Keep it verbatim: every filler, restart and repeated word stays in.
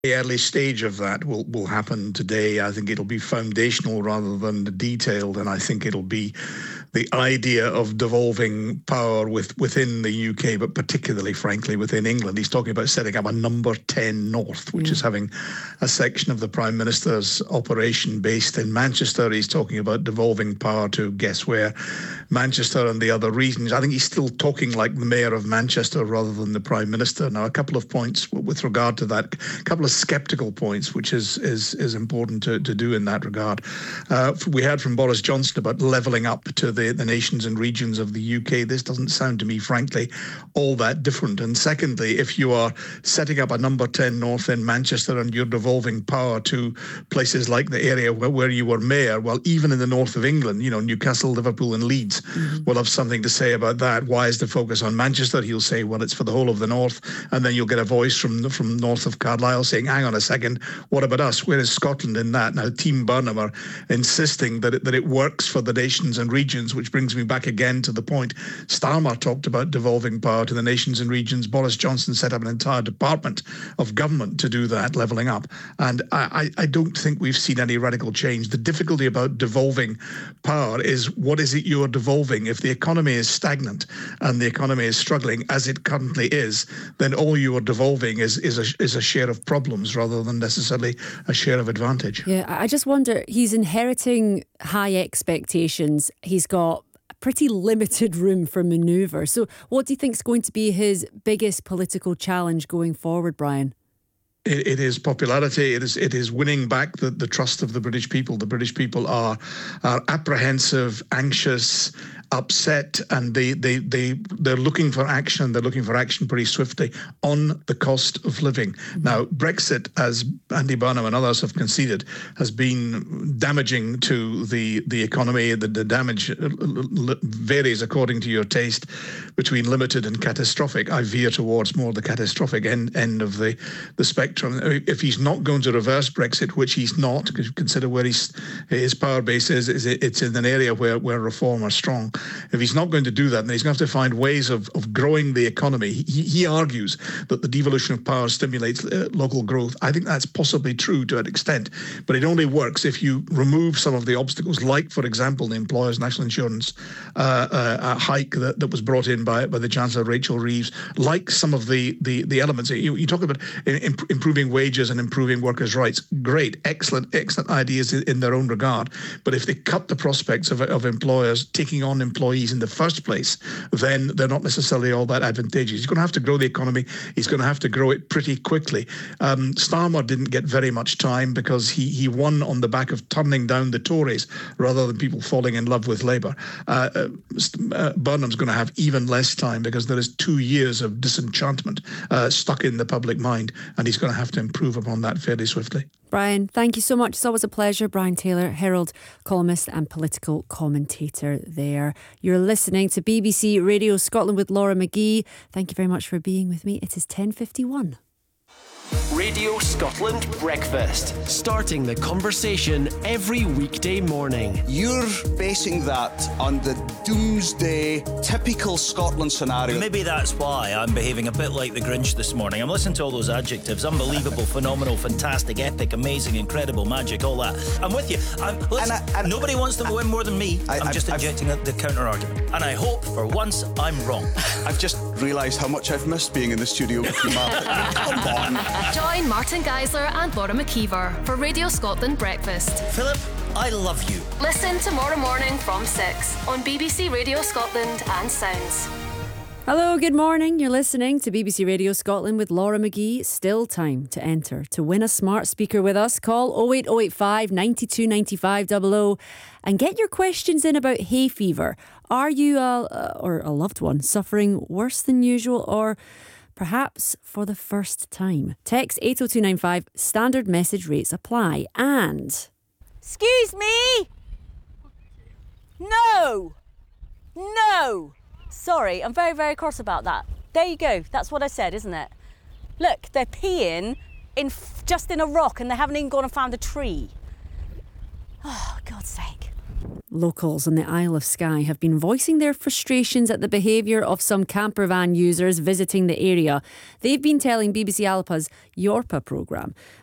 The early stage of that will, will happen today. I think it'll be foundational rather than detailed, and I think it'll be the idea of devolving power with, within the U K, but particularly, frankly, within England. He's talking about setting up a number ten North, which mm. is having a section of the Prime Minister's operation based in Manchester. He's talking about devolving power to, guess where, Manchester and the other regions. I think he's still talking like the Mayor of Manchester rather than the Prime Minister. Now, a couple of points with regard to that, a couple of sceptical points, which is is is important to, to do in that regard. Uh, we heard from Boris Johnson about levelling up to the, the nations and regions of the U K. This doesn't sound to me, frankly, all that different. And secondly, if you are setting up a number ten North in Manchester and you're devolving power to places like the area where, where you were mayor, well, even in the north of England, you know, Newcastle, Liverpool and Leeds mm-hmm. will have something to say about that. Why is the focus on Manchester? He'll say, well, it's for the whole of the north. And then you'll get a voice from, from north of Carlisle saying, hang on a second, what about us? Where is Scotland in that? Now, Team Burnham are insisting that it, that it works for the nations and regions, which brings me back again to the point. Starmer talked about devolving power to the nations and regions. Boris Johnson set up an entire department of government to do that, levelling up. And I, I don't think we've seen any radical change. The difficulty about devolving power is, what is it you're devolving? If the economy is stagnant and the economy is struggling, as it currently is, then all you are devolving is, is, a, is a share of problems rather than necessarily a share of advantage. Yeah, I just wonder, he's inheriting high expectations. He's got pretty limited room for manoeuvre. So what do you think is going to be his biggest political challenge going forward, Brian? It, it is popularity. It is it is winning back the, the trust of the British people. The British people are are apprehensive, anxious, upset, and they they they they're looking for action. They're looking for action pretty swiftly on the cost of living. Mm-hmm. Now, Brexit, as Andy Burnham and others have conceded, has been damaging to the the economy. The, the damage varies according to your taste between limited and catastrophic. I veer towards more the catastrophic end end of the the spectrum. If he's not going to reverse Brexit, which he's not, because you consider where he's, his power base is, is it's in an area where, where reform are strong. If he's not going to do that, then he's going to have to find ways of, of growing the economy. He, he argues that the devolution of power stimulates uh, local growth. I think that's possibly true to an extent, but it only works if you remove some of the obstacles, like, for example, the employers' national insurance uh, uh, hike that, that was brought in by, by the Chancellor, Rachel Reeves, like some of the, the, the elements. You, you talk about in, in, improving wages and improving workers' rights. Great, excellent, excellent ideas in, in their own regard. But if they cut the prospects of, of employers taking on employees in the first place, then they're not necessarily all that advantageous. He's going to have to grow the economy. He's going to have to grow it pretty quickly. Um, Starmer didn't get very much time because he, he won on the back of turning down the Tories rather than people falling in love with Labour. Uh, uh, Burnham's going to have even less time because there is two years of disenchantment uh, stuck in the public mind, and he's going to have to improve upon that fairly swiftly. Brian, thank you so much. It's always a pleasure. Brian Taylor, Herald columnist and political commentator there. You're listening to B B C Radio Scotland with Laura McGee. Thank you very much for being with me. It is ten fifty-one. Radio Scotland Breakfast. Starting the conversation every weekday morning. You're basing that on the doomsday, typical Scotland scenario. Maybe that's why I'm behaving a bit like the Grinch this morning. I'm listening to all those adjectives. Unbelievable, phenomenal, fantastic, epic, amazing, incredible, magic, all that. I'm with you. I'm, listen, and I, and nobody wants to win more than me. I, I'm just I've, injecting I've, the counter-argument. And I hope, for once, I'm wrong. I've just realised how much I've missed being in the studio with you, Martin. Come on. Join Martin Geisler and Laura McKeever for Radio Scotland Breakfast. Philip, I love you. Listen tomorrow morning from six on B B C Radio Scotland and Sounds. Hello, good morning. You're listening to B B C Radio Scotland with Laura McGee. Still time to enter. To win a smart speaker with us, call oh eight oh eight five, nine two nine five double oh and get your questions in about hay fever. Are you, a, or a loved one, suffering worse than usual, or perhaps for the first time? Text eight oh two nine five, standard message rates apply. And... Excuse me! No! No! Sorry, I'm very, very cross about that. There you go. That's what I said, isn't it? Look, they're peeing in f- just in a rock and they haven't even gone and found a tree. Oh, God's sake. Locals on the Isle of Skye have been voicing their frustrations at the behaviour of some camper van users visiting the area. They've been telling B B C Alpa's Yorpa programme